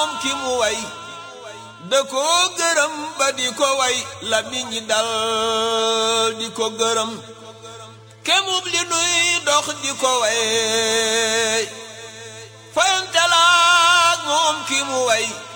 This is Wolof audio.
moom ki mu way da ko gërëm ba di ko way la nit ñi dal di ko gërëm kemub li nuy dox di ko way fayantalaak moom ki mu way